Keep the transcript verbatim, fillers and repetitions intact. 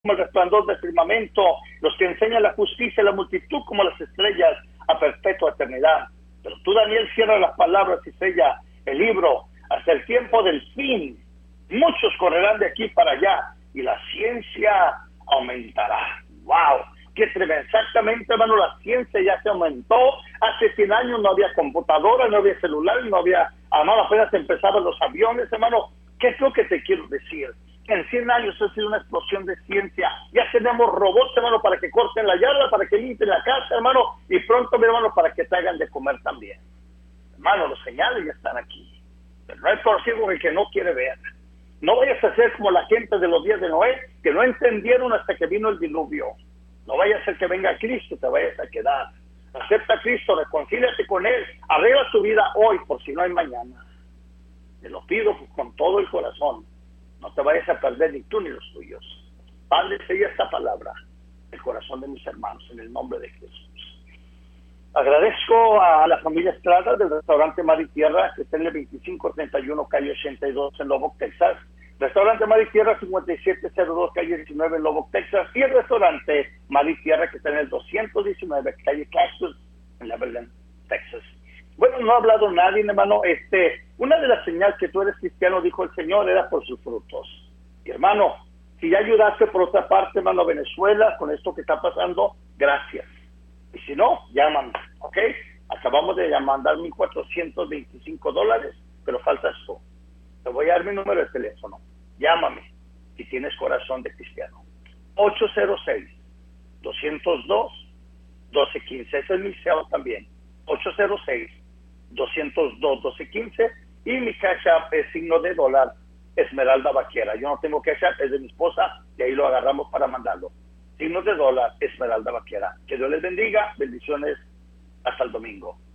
como el resplandor del firmamento, los que enseñan la justicia y la multitud como las estrellas a perpetua eternidad. Pero tú, Daniel, cierra las palabras y sella el libro hasta el tiempo del fin. Muchos correrán de aquí para allá y la ciencia aumentará. ¡Wow! ¡Qué tremendo! Exactamente, hermano, la ciencia ya se aumentó. Hace cien años no había computadoras, no había celulares, no había, hermano, apenas empezaban los aviones, hermano. ¿Qué es lo que te quiero decir? En cien años ha sido una explosión de ciencia. Ya tenemos robots, hermano, para que corten la yarda, para que limpien la casa, hermano, y pronto, mi hermano, para que te hagan de comer también. Hermano, los señales ya están aquí. Pero no es conocido el que no quiere ver. No vayas a ser como la gente de los días de Noé, que no entendieron hasta que vino el diluvio. No vaya a ser que venga Cristo y te vayas a quedar. Acepta a Cristo, reconcíliate con Él, arregla tu vida hoy, por si no hay mañana. Te lo pido con todo el corazón. No te vayas a perder ni tú ni los tuyos. Padre, sella esta palabra, el corazón de mis hermanos, en el nombre de Jesús. Agradezco a la familia Estrada del restaurante Mar y Tierra, que está en el veinticinco treinta y uno, calle ochenta y dos en Lubbock, Texas. Restaurante Mar y Tierra, cincuenta y siete cero dos, calle diecinueve en Lubbock, Texas. Y el restaurante Mar y Tierra, que está en el doscientos diecinueve, calle Cactus en Lebanon, Texas. Bueno, no ha hablado nadie, hermano. Este, una de las señales que tú eres cristiano, dijo el Señor, era por sus frutos. Y hermano, si ya ayudaste por otra parte, hermano, a Venezuela, con esto que está pasando, gracias. Y si no, llámame, ¿ok? Acabamos de mandar mil cuatrocientos veinticinco dólares, pero falta esto. Te voy a dar mi número de teléfono. Llámame si tienes corazón de cristiano. ocho cero seis, dos cero dos, uno dos uno cinco. Ese es mi cel también. ocho cero seis, dos cero dos, uno dos uno cinco. Y mi cash app es signo de dólar, Esmeralda Vaquera. Yo no tengo cash app, es de mi esposa, y ahí lo agarramos para mandarlo. Signos de dólar, Esmeralda Vaquera. Que Dios les bendiga. Bendiciones. Hasta el domingo.